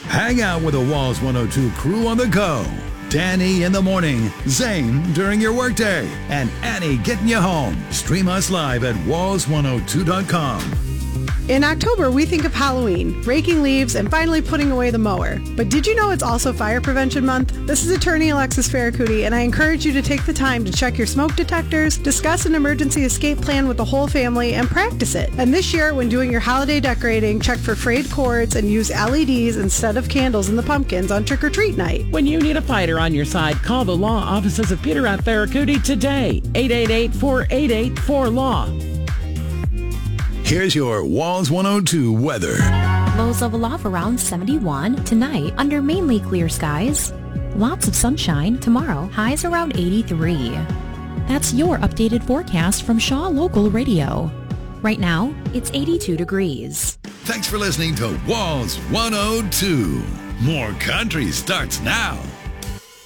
Hang out with the Walls 102 crew on the go. Danny in the morning, Zane during your workday, and Annie getting you home. Stream us live at walls102.com. In October, we think of Halloween, raking leaves, and finally putting away the mower. But did you know it's also Fire Prevention Month? This is attorney Alexis Farracuti, and I encourage you to take the time to check your smoke detectors, discuss an emergency escape plan with the whole family, and practice it. And this year, when doing your holiday decorating, check for frayed cords and use LEDs instead of candles in the pumpkins on trick-or-treat night. When you need a fighter on your side, call the law offices of Peter F. Farracuti today. 888-488-4LAW. Here's your Walls 102 weather. Lows level off around 71 tonight under mainly clear skies. Lots of sunshine tomorrow, highs around 83. That's your updated forecast from Shaw Local Radio. Right now, it's 82 degrees. Thanks for listening to Walls 102. More country starts now.